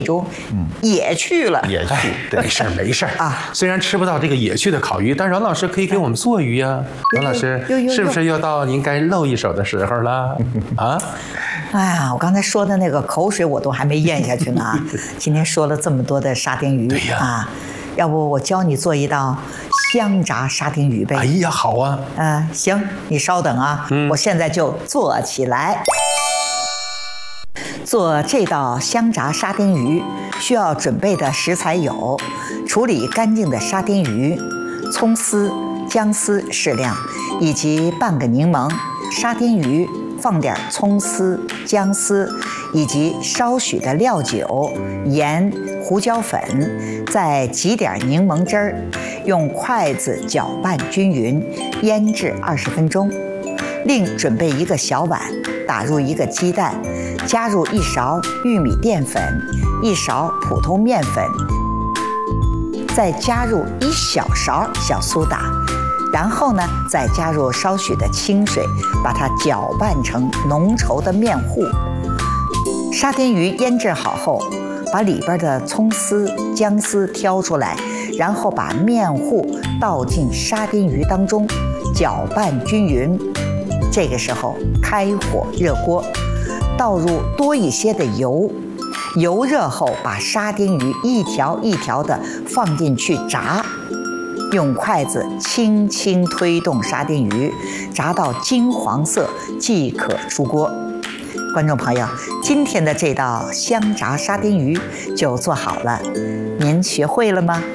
中也去了， 也去， 没事儿没事儿啊。 虽然吃不到这个野趣的烤鱼，但阮老师可以给我们做鱼呀。阮老师，是不是又到您该露一手的时候了啊？ 哎呀，我刚才说的那个口水我都还没咽下去呢啊！今天说了这么多的沙丁鱼啊，要不我教你做一道香炸沙丁鱼呗？ 哎呀，好啊。 行，你稍等啊，我现在就做起来。做这道香炸沙丁鱼需要准备的食材有：处理干净的沙丁鱼、葱丝、姜丝适量，以及半个柠檬。沙丁鱼放点葱丝、姜丝，以及少许的料酒、盐、胡椒粉，再挤点柠檬汁儿，用筷子搅拌均匀，腌制20分钟。另准备一个小碗，打入一个鸡蛋，加入1勺玉米淀粉、1勺普通面粉，再加入1小勺小苏打，然后呢，再加入少许的清水，把它搅拌成浓稠的面糊。沙丁鱼腌制好后，把里边的葱丝、姜丝挑出来，然后把面糊倒进沙丁鱼当中，搅拌均匀。这个时候开火热锅，倒入多一些的油，油热后把沙丁鱼一条一条的放进去炸，用筷子轻轻推动沙丁鱼，炸到金黄色即可出锅。观众朋友，今天的这道香炸沙丁鱼就做好了，您学会了吗？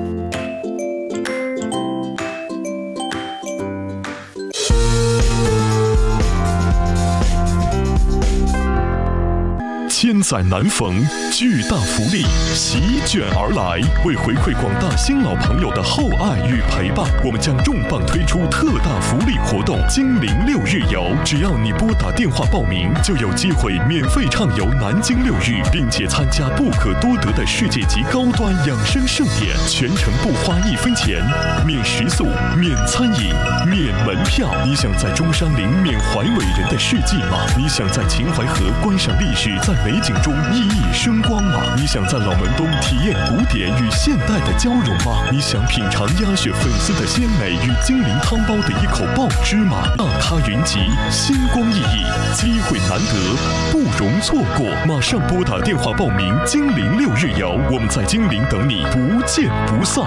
千载难逢，巨大福利席卷而来。为回馈广大新老朋友的厚爱与陪伴，我们将重磅推出特大福利活动——精灵6日游。只要你拨打电话报名，就有机会免费畅游南京6日，并且参加不可多得的世界级高端养生盛典，全程不花1分钱，免食宿、免餐饮、免门票。你想在中山陵缅怀伟人的事迹吗？你想在秦淮河观赏历史，在美景中熠熠生光吗？你想在老门东体验古典与现代的交融吗？你想品尝鸭血粉丝的鲜美与精灵汤包的一口爆汁吗？大咖云集，星光熠熠，机会难得，不容错过！马上拨打电话报名精灵6日游，我们在精灵等你，不见不散。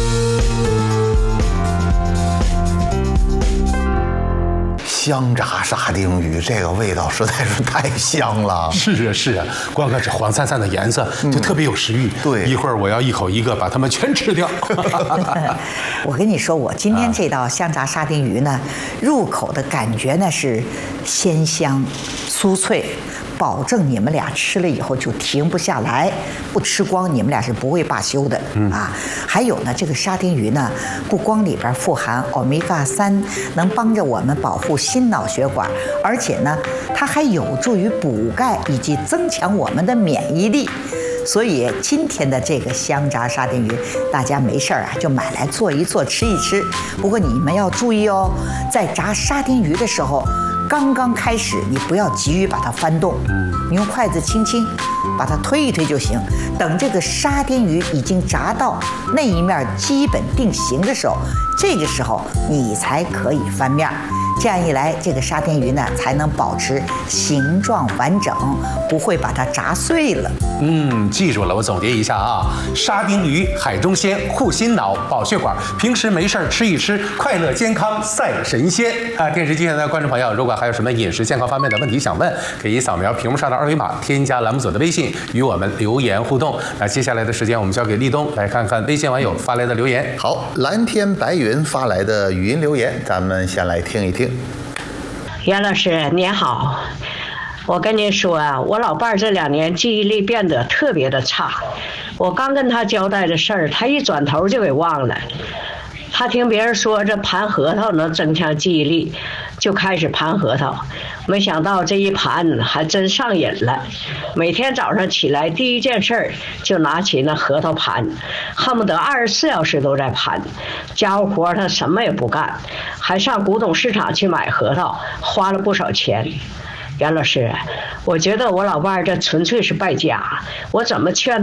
香炸沙丁鱼，这个味道实在是太香了。 是啊是啊，光看这黄灿灿的颜色就特别有食欲。 对， 一会儿我要一口一个把它们全吃掉。 我跟你说，我今天这道香炸沙丁鱼呢，入口的感觉呢是鲜香、酥脆。保证你们俩吃了以后就停不下来，不吃光你们俩是不会罢休的啊！还有呢，这个沙丁鱼呢，不光里边富含欧米伽3，能帮着我们保护心脑血管，而且呢，它还有助于补钙以及增强我们的免疫力。所以今天的这个香炸沙丁鱼，大家没事啊就买来做一做，吃一吃。不过你们要注意哦，在炸沙丁鱼的时候，刚刚开始你不要急于把它翻动，你用筷子轻轻把它推一推就行。等这个沙丁鱼已经炸到那一面基本定型的时候，这个时候你才可以翻面。这样一来，这个沙丁鱼呢才能保持形状完整，不会把它炸碎了。 记住了，我总结一下啊：沙丁鱼海中鲜，护心脑、保血管，平时没事吃一吃，快乐健康赛神仙啊！电视机前的观众朋友，如果还有什么饮食健康方面的问题想问，可以扫描屏幕上的2维码，添加栏目组的微信，与我们留言互动。那接下来的时间，我们交给立冬来看看微信网友发来的留言。 好，蓝天白云发来的语音留言，咱们先来听一听。 袁老师您好，我跟您说啊，我老伴儿这2年记忆力变得特别的差，我刚跟他交代的事儿，他一转头就给忘了。他听别人说这盘核桃能增强记忆力，就开始盘核桃，没想到这一盘还真上瘾了。每天早上起来第一件事儿就拿起那核桃盘，恨不得24小时都在盘。家务活他什么也不干，还上古董市场去买核桃，花了不少钱。袁老师，我觉得我老伴儿这纯粹是败家，我怎么劝